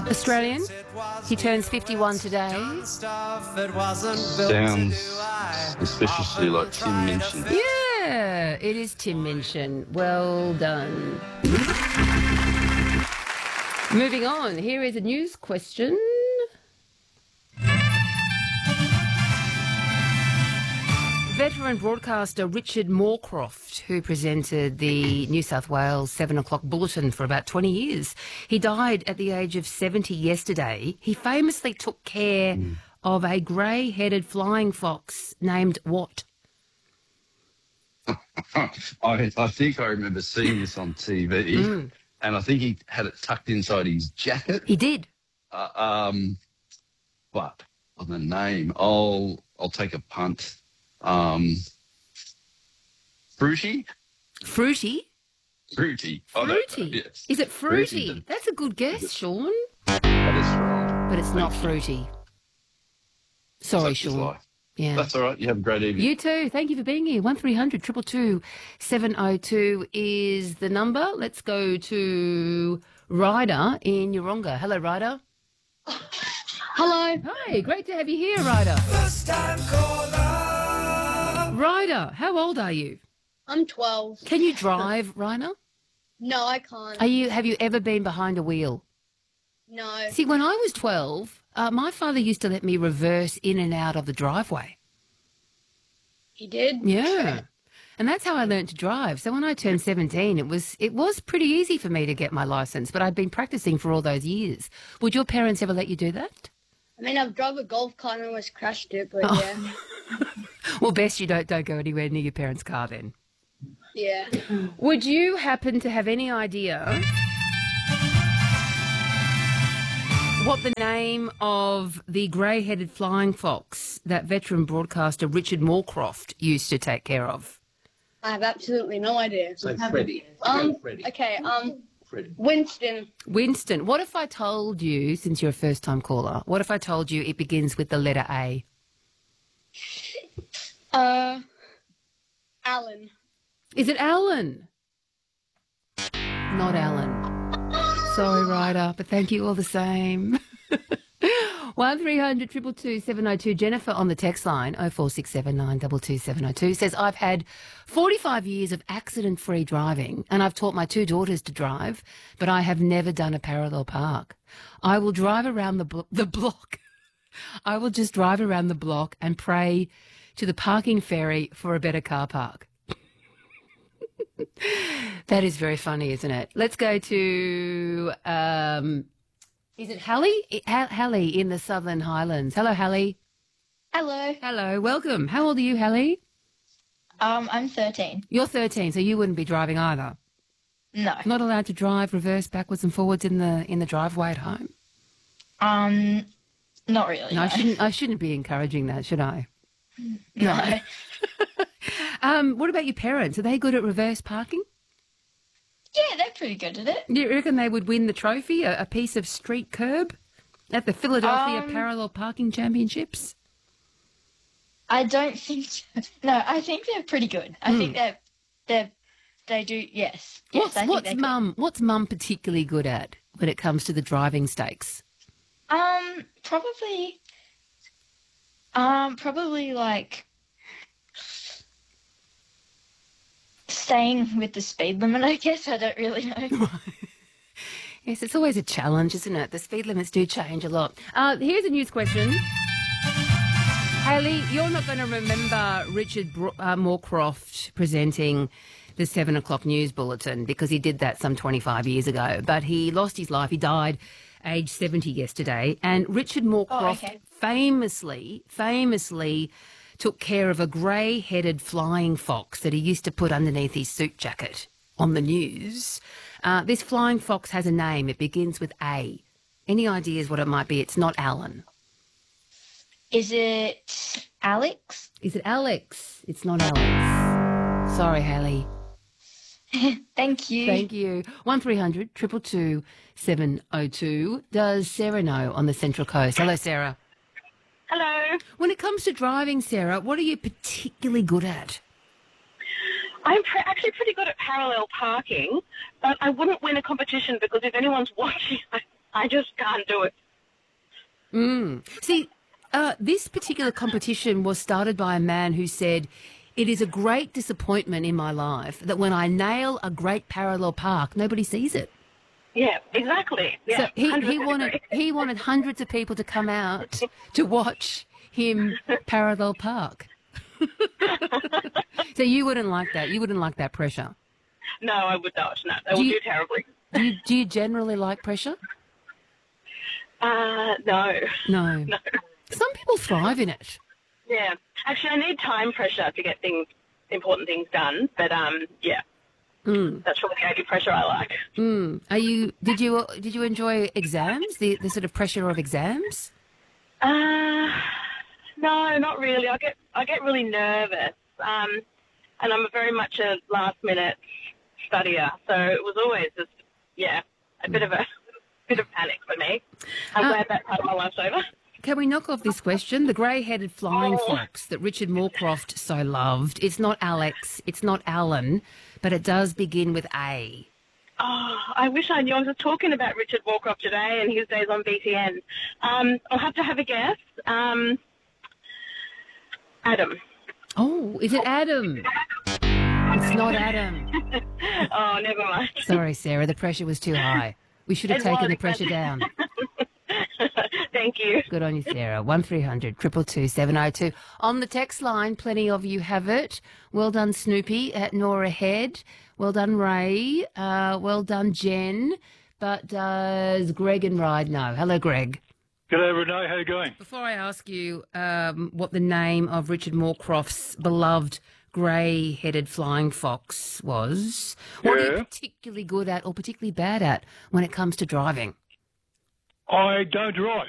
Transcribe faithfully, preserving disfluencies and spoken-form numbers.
Australian. He turns fifty-one today. Sounds suspiciously like Tim Minchin. Yeah, it is Tim Minchin. Well done. Moving on, here is a news question. Veteran broadcaster Richard Moorcroft, who presented the New South Wales seven o'clock bulletin for about twenty years. He died at the age of seventy yesterday. He famously took care mm. of a grey-headed flying fox named what? I, I think I remember seeing this on T V, mm. and I think he had it tucked inside his jacket. He did. Uh, um, but on the name, I'll I'll take a punt. Um, Fruity? Fruity? Fruity. Oh, Fruity. No, yes. Is it Fruity? Fruity? That's a good guess, Sean. That is wrong. But it's Thank not you. Fruity. Sorry, Such Sean. Yeah. That's all right. You have a great evening. You too. Thank you for being here. one three hundred two two two seven oh two is the number. Let's go to Ryder in Yeronga. Hello, Ryder. Hello. Hi, great to have you here, Ryder. First time caller. Ryder, how old are you? I'm twelve. Can you drive, Ryder? No, I can't. Are you? Have you ever been behind a wheel? No. See, when I was twelve, uh, my father used to let me reverse in and out of the driveway. He did? Yeah. And that's how I learned to drive. So when I turned seventeen, it was it was pretty easy for me to get my licence, but I'd been practising for all those years. Would your parents ever let you do that? I mean, I've drove a golf cart and almost crashed it, but oh. yeah. Well, best you don't, don't go anywhere near your parents' car then. Yeah. Would you happen to have any idea what the name of the grey-headed flying fox that veteran broadcaster Richard Moorcroft used to take care of? I have absolutely no idea. So Freddie. Um, Freddie. Okay, um, Freddie. Winston. Winston. What if I told you, since you're a first-time caller, what if I told you it begins with the letter A? Uh, Alan. Is it Alan? Not Alan. Sorry, Ryder, but thank you all the same. one three hundred two two two seven oh two. Jennifer on the text line, oh four six seven nine two two seven oh two, says, I've had forty-five years of accident-free driving and I've taught my two daughters to drive, but I have never done a parallel park. I will drive around the, blo- the block. I will just drive around the block and pray to the parking fairy for a better car park. That is very funny, isn't it? Let's go to... Um, Is it Hallie? Hallie in the Southern Highlands. Hello, Hallie. Hello. Hello, welcome. How old are you, Hallie? Um, I'm thirteen. You're thirteen, so you wouldn't be driving either? No. Not allowed to drive reverse backwards and forwards in the in the driveway at home? Um, not really. No, no. I shouldn't. I shouldn't be encouraging that, should I? No. no. um, what about your parents? Are they good at reverse parking? Yeah, they're pretty good at it. Do you reckon they would win the trophy, a, a piece of street curb at the Philadelphia um, Parallel Parking Championships? I don't think so. No, I think they're pretty good. I mm. think they're, they're, they do, yes. yes what's I think what's mum What's mum particularly good at when it comes to the driving stakes? Um, probably, um, probably like staying with the speed limit, I guess. I don't really know. Yes, it's always a challenge, isn't it? The speed limits do change a lot. Uh, here's a news question. Hayley, you're not going to remember Richard Bro- uh, Moorcroft presenting the seven o'clock news bulletin because he did that some twenty-five years ago. But he lost his life. He died age seventy yesterday. And Richard Moorcroft oh, okay. famously, famously took care of a grey-headed flying fox that he used to put underneath his suit jacket on the news. Uh, this flying fox has a name. It begins with A. Any ideas what it might be? It's not Alan. Is it Alex? Is it Alex? It's not Alex. Sorry, Hallie. Thank you. Thank you. one three hundred two two two seven oh two. Does Sarah know on the Central Coast? Hello, Sarah. Hello. When it comes to driving, Sarah, what are you particularly good at? I'm pre- actually pretty good at parallel parking, but I wouldn't win a competition because if anyone's watching, I, I just can't do it. Mm. See, uh, this particular competition was started by a man who said, "It is a great disappointment in my life that when I nail a great parallel park, nobody sees it." Yeah, exactly. Yeah, So he, he one hundred percent wanted agree. he wanted hundreds of people to come out to watch him parallel park. So you wouldn't like that. You wouldn't like that pressure. No, I would not. No, that Do would you- do terribly. Do you, do you generally like pressure? Uh, no. No. No. Some people thrive in it. Yeah. Actually, I need time pressure to get things, important things done. But um, yeah, Mm. that's probably the only pressure I like. Mm. Are you? Did you? Did you enjoy exams? The the sort of pressure of exams? Uh, no, not really. I get I get really nervous. Um, and I'm very much a last minute studier, so it was always just yeah a bit of a bit of panic for me. I'm Uh, glad that part of my life's over. Can we knock off this question? The grey-headed flying Oh. fox that Richard Moorcroft so loved. It's not Alex. It's not Alan, but it does begin with A. Oh, I wish I knew. I was talking about Richard Moorcroft today and his days on B T N. Um, I'll have to have a guess. Um, Adam. Oh, is it Adam? It's not Adam. Oh, never mind. Sorry, Sarah. The pressure was too high. We should have It taken was, the pressure but- down. Thank you. Good on you, Sarah. One three hundred two two two seven oh two. On the text line, plenty of you have it. Well done, Snoopy at Nora Head. Well done, Ray. Uh, well done, Jen. But does Greg and Ride know? Hello, Greg. G'day, Renee. How you going? Before I ask you um, what the name of Richard Moorcroft's beloved grey-headed flying fox was, what are you Yeah. particularly good at or particularly bad at when it comes to driving? I don't drive.